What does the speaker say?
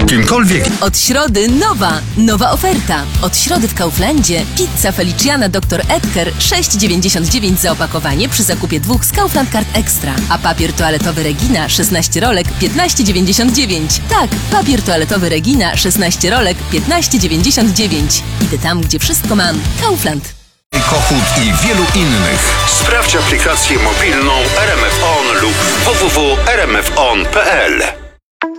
Kimkolwiek. Od środy nowa oferta. Od środy w Kauflandzie pizza Feliciana Dr. Edgar 6,99 za opakowanie przy zakupie 2 z Kaufland Card Extra. A papier toaletowy Regina 16 rolek 15,99. Tak, papier toaletowy Regina 16 rolek 15,99. Idę tam, gdzie wszystko mam. Kaufland. Kochut i wielu innych. Sprawdź aplikację mobilną RMF On lub www.rmfon.pl.